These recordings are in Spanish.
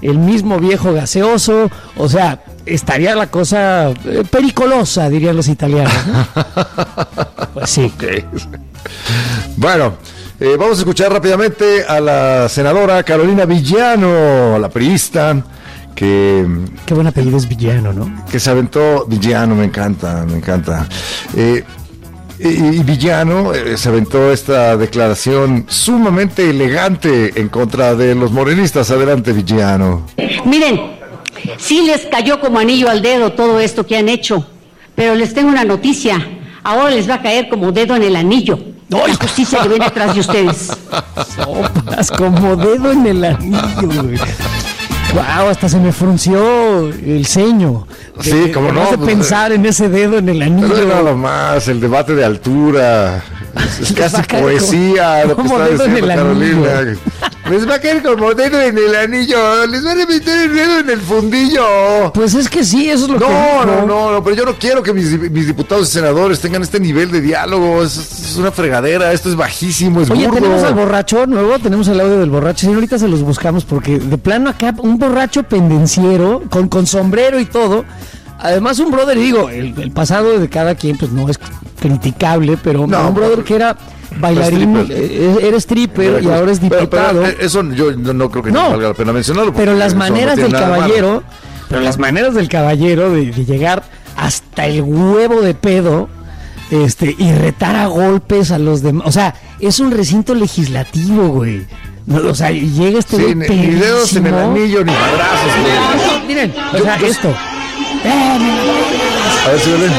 el mismo viejo gaseoso, o sea, estaría la cosa pericolosa, dirían los italianos, ¿no? Pues sí. Okay. Bueno, vamos a escuchar rápidamente a la senadora Carolina Villano, la priista, que... Qué buen apellido es Villano, ¿no? Que se aventó, Villano, me encanta. Y Villano se aventó esta declaración sumamente elegante en contra de los morenistas. Adelante, Villano. Miren, sí les cayó como anillo al dedo todo esto que han hecho, pero les tengo una noticia. Ahora les va a caer como dedo en el anillo. La justicia que viene atrás de ustedes. Sopas, como dedo en el anillo, güey. Wow, hasta se me frunció el ceño. Sí, como no. De pensar en ese dedo en el anillo. Pero nada más, el debate de altura. Es casi poesía lo que está diciendo Carolina. Les va a caer como dedo en el anillo. Les va a meter el dedo en el fundillo. Pues es que sí, eso es lo que... No, pero yo no quiero que mis diputados y senadores tengan este nivel de diálogo. Es una fregadera, esto es bajísimo, es burdo. Oye, tenemos al borracho nuevo, tenemos el audio del borracho. Sí, ahorita se los buscamos porque de plano acá un borracho pendenciero, con sombrero y todo. Además un brother, digo, el pasado de cada quien pues no es criticable, pero no, un brother que era bailarín, era stripper y ahora es diputado. Pero eso yo no creo que valga la pena mencionarlo. Pero las maneras del caballero, de llegar hasta el huevo de pedo, y retar a golpes a los demás, o sea, es un recinto legislativo, güey. No, o sea, llega ni dedos en el anillo, ni abrazos, güey. Miren, esto. A ver si ven.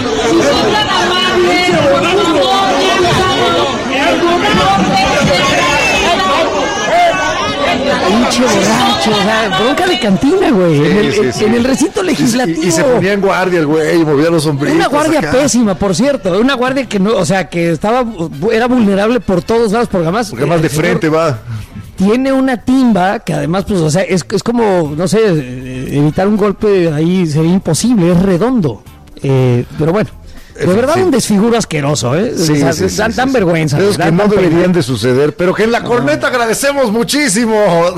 Pinche borracho, o sea, bronca de cantina, güey. En el recinto legislativo. Y se ponía en guardia el güey, y movía los sombritos. Una guardia pésima, por cierto. Una guardia que no, o sea, que era vulnerable por todos lados, porque además de frente va. Tiene una timba que además, pues, o sea, es como, no sé, evitar un golpe ahí sería imposible, es redondo. Pero bueno, de verdad un desfiguro asqueroso, ¿eh? Sí, o sea, dan vergüenza. Esos que no deberían de suceder, pero que en la corneta agradecemos muchísimo.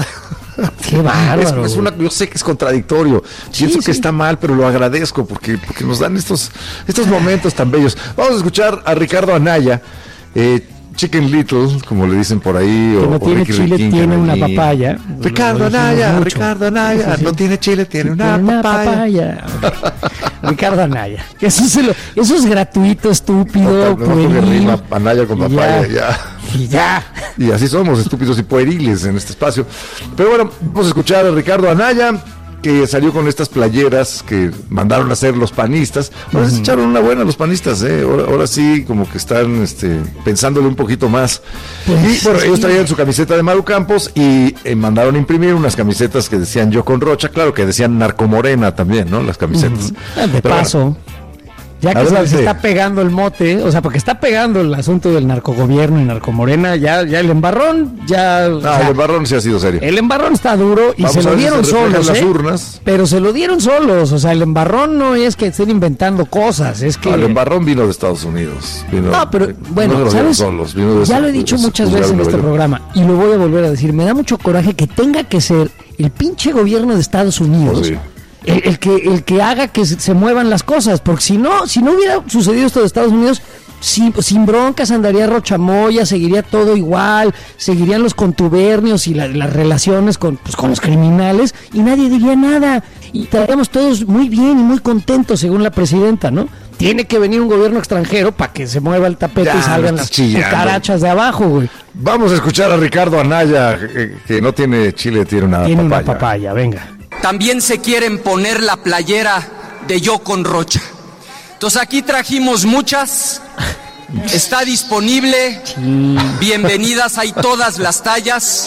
Qué bárbaro. Yo sé que es contradictorio. Pienso que está mal, pero lo agradezco porque nos dan estos momentos tan bellos. Vamos a escuchar a Ricardo Anaya, Chicken Little, como le dicen por ahí, que no tiene Ricky chile, Riquín, tiene una papaya. Ricardo Anaya, no tiene chile, tiene una papaya. Ricardo Anaya. Eso es gratuito, estúpido, pueril. Anaya con papaya, ya. Y así somos, estúpidos y pueriles en este espacio. Pero bueno, vamos a escuchar a Ricardo Anaya, que salió con estas playeras que mandaron a hacer los panistas. Ahora se echaron una buena los panistas, ahora sí, como que están pensándole un poquito más. Pues, y bueno, ellos traían su camiseta de Maru Campos y mandaron a imprimir unas camisetas que decían Yo con Rocha, claro que decían Narcomorena también, ¿no? Las camisetas. De paso. Bueno, ya que se está pegando el mote, o sea, porque está pegando el asunto del narcogobierno y narcomorena, ya el embarrón, el embarrón sí ha sido serio. El embarrón está duro y se lo dieron solos, las urnas. Pero se lo dieron solos, o sea, el embarrón no es que estén inventando cosas, es que... el embarrón vino de Estados Unidos. Pero bueno, ¿sabes? Ya lo he dicho muchas veces en este programa y lo voy a volver a decir, me da mucho coraje que tenga que ser el pinche gobierno de Estados Unidos... El que haga que se muevan las cosas, porque si no hubiera sucedido esto de Estados Unidos, sin broncas andaría Rochamoya, seguiría todo igual, seguirían los contubernios y las relaciones con los criminales y nadie diría nada y estaríamos todos muy bien y muy contentos según la presidenta, ¿no? Tiene que venir un gobierno extranjero para que se mueva el tapete y salgan las cucarachas de abajo, güey. Vamos a escuchar a Ricardo Anaya, que no tiene chile, tiene una papaya, venga. También se quieren poner la playera de Yo con Rocha. Entonces aquí trajimos muchas, está disponible, bienvenidas, hay todas las tallas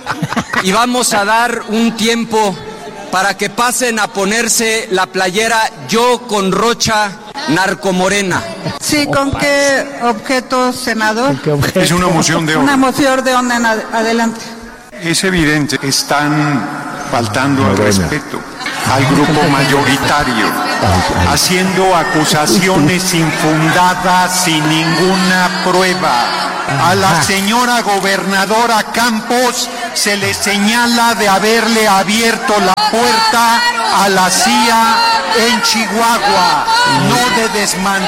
y vamos a dar un tiempo para que pasen a ponerse la playera Yo con Rocha Narcomorena. Sí, ¿con qué objeto, senador? Es una moción de orden. Una moción de orden, adelante. Es evidente que están faltando al respeto al grupo mayoritario, haciendo acusaciones infundadas sin ninguna prueba. A la señora gobernadora Campos se le señala de haberle abierto la puerta a la CIA en Chihuahua, no de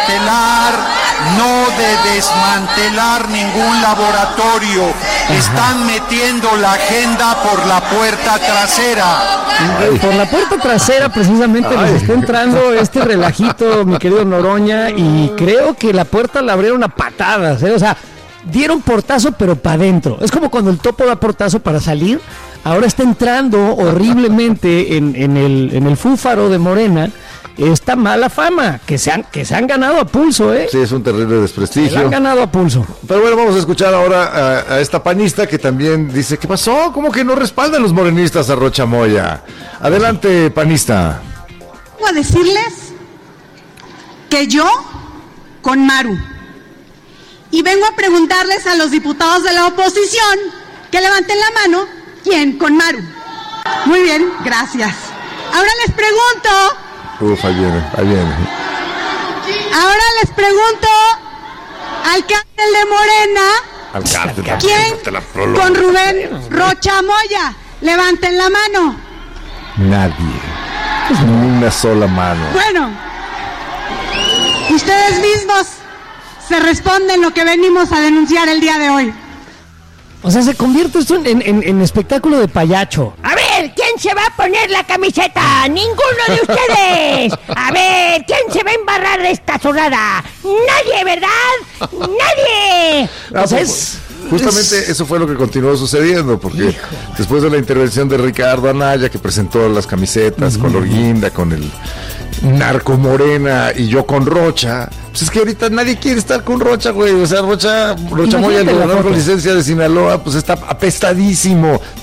desmantelar ningún laboratorio. Están metiendo la agenda por la puerta trasera. Por la puerta trasera precisamente nos está entrando este relajito, mi querido Noroña, y creo que la puerta la abrieron a patadas, ¿eh? O sea, dieron portazo pero para adentro. Es como cuando el topo da portazo para salir. Ahora está entrando horriblemente en el fúfaro de Morena esta mala fama que se han ganado a pulso, ¿eh? Sí, es un terrible desprestigio. Se han ganado a pulso. Pero bueno, vamos a escuchar ahora a esta panista que también dice, ¿qué pasó? ¿Cómo que no respaldan los morenistas a Rocha Moya? Adelante, panista. Vengo a decirles que yo con Maru. Y vengo a preguntarles a los diputados de la oposición que levanten la mano, ¿quién con Maru? Muy bien, gracias. Ahora les pregunto... Ahí viene. Ahora les pregunto al cártel de Morena, ¿quién con Rubén Rocha Moya? Levanten la mano. Nadie. Ni una sola mano. Bueno, ustedes mismos se responden lo que venimos a denunciar el día de hoy. O sea, se convierte esto en espectáculo de payacho. A ver, ¿quién se va a poner la camiseta? ¡Ninguno de ustedes! A ver, ¿quién se va a embarrar de esta zorrada? ¡Nadie, verdad! ¡Nadie! O sea, justamente eso fue lo que continuó sucediendo, porque después de la intervención de Ricardo Anaya, que presentó las camisetas color guinda, con el narco Morena y yo con Rocha, pues es que ahorita nadie quiere estar con Rocha, güey. O sea, Rocha Moya, el gobernador con licencia de Sinaloa, pues está apestadísimo.